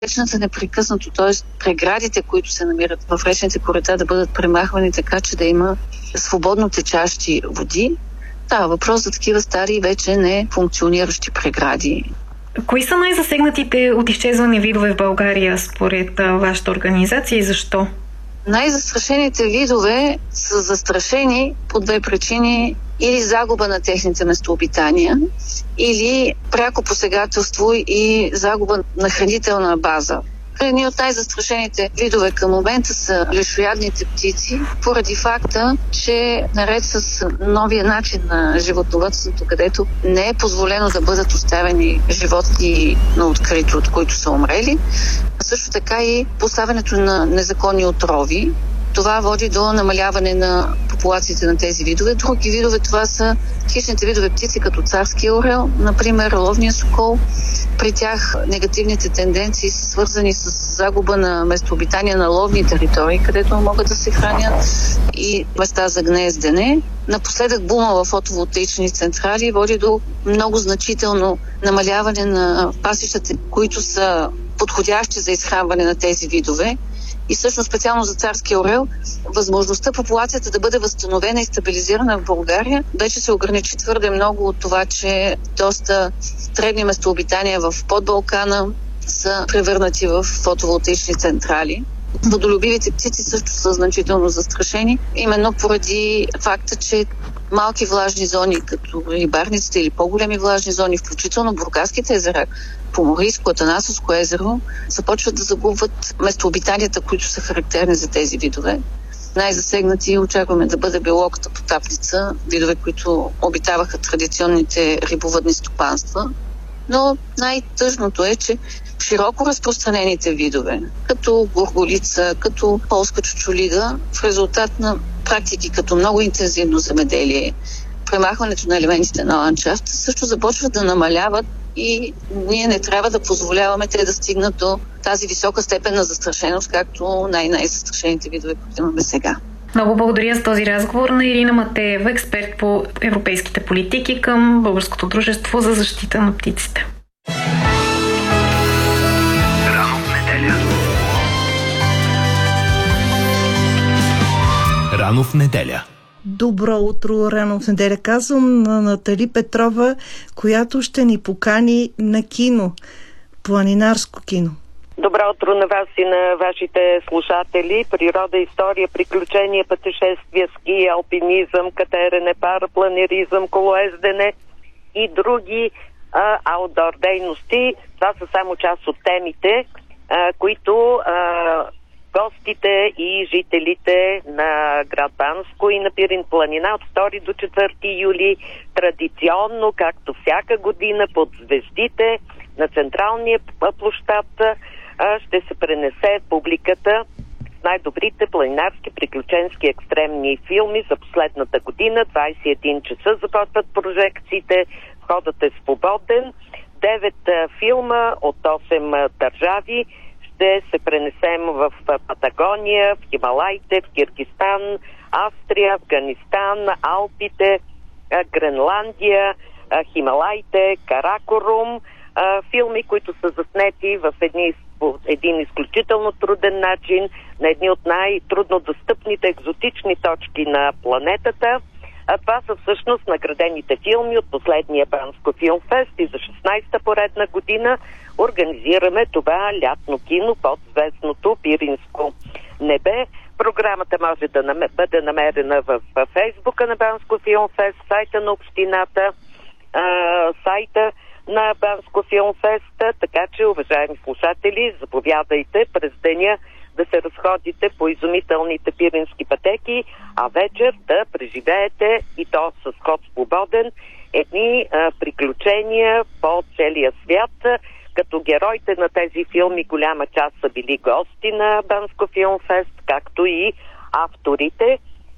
речната непрекъснато, т.е. преградите, които се намират в речните корита, да бъдат премахвани така, че да има свободно течащи води. Да, въпрос за такива стари вече не функциониращи прегради. Кои са най-засегнатите от изчезване видове в България според вашата организация и защо? Най-застрашените видове са застрашени по две причини: или загуба на техните местообитания, или пряко посегателство и загуба на хранителна база. Едни от най-застрашените видове към момента са лешоядните птици, поради факта, че наред с новия начин на животновъдството, където не е позволено да бъдат оставени животни на открито, от които са умрели, а също така и поставянето на незаконни отрови. Това води до намаляване на популациите на тези видове. Други видове, това са хищните видове птици, като царския орел, например ловния сокол. При тях негативните тенденции са свързани с загуба на местообитания на ловни територии, където могат да се хранят, и места за гнездене. Напоследък бума в фотоволтаични централи води до много значително намаляване на пасищата, които са подходящи за изхранване на тези видове. И всъщност специално за царския орел, възможността популацията да бъде възстановена и стабилизирана в България вече се ограничи твърде много от това, че доста дребни местообитания в Подбалкана са превърнати в фотоволтаични централи. Водолюбивите птици също са значително застрашени, именно поради факта, че малки влажни зони, като рибарниците или по-големи влажни зони, включително Бургаските езера, Поморийско, Атанасовско езеро, започват да загубват местообитанията, които са характерни за тези видове. Най-засегнати очакваме да бъде белоката потапница, видове, които обитаваха традиционните рибовъдни стопанства. Но най-тъжното е, че широко разпространените видове, като горголица, като полска чучулига, в резултат на практики като много интензивно земеделие, премахването на елементите на ландшафта, също започват да намаляват и ние не трябва да позволяваме те да стигнат до тази висока степен на застрашеност, както най-застрашените видове, които имаме сега. Много благодаря за този разговор на Ирина Матеева, експерт по европейските политики към Българското дружество за защита на птиците. Рано в неделя. Рано в неделя. Добро утро, рано в неделя. Казвам на Натали Петрова, която ще ни покани на кино, планинарско кино. Добро утро на вас и на вашите слушатели. Природа, история, приключения, пътешествия, ски, алпинизъм, катерене, парапланеризъм, колоездене и други аутдор дейности. Това са само част от темите, които гостите и жителите на град Банско и на Пирин планина от 2 до 4 юли традиционно, както всяка година, под звездите на централния площад ще се пренесе публиката с най-добрите планинарски, приключенски, екстремни филми за последната година. 21 часа започват прожекциите, входът е свободен. 9 филма от 8 държави. Ще се пренесем в Патагония, в Хималайте, в Киргизстан, Австрия, Афганистан, Алпите, Гренландия, Хималайте, Каракорум. Филми, които са заснети в един изключително труден начин на едни от най-трудно достъпните екзотични точки на планетата. Това са всъщност наградените филми от последния Банско филмфест и за 16-та поредна година организираме това лятно кино под звездното Пиринско небе. Програмата може да бъде намерена в Фейсбука на Банско филмфест, сайта на общината, сайта на Банско филмфест, така че, уважаеми слушатели, заповядайте през деня да се разходите по изумителните пирински пътеки, а вечер да преживеете, и то с ход свободен, едни приключения по целия свят, като героите на тези филми голяма част са били гости на Банско филмфест, както и авторите.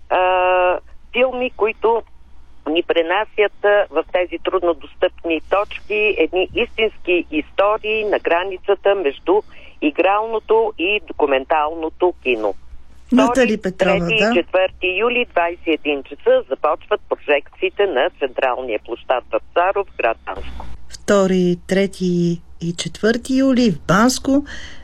Филми, които ни пренасят в тези труднодостъпни точки едни истински истории на границата между игралното и документалното кино. Натали Петрова, 3 и 4 юли, 21 часа започват прожекциите на централния площад в Царов, град Банско. 2, 3 и 4 юли в Банско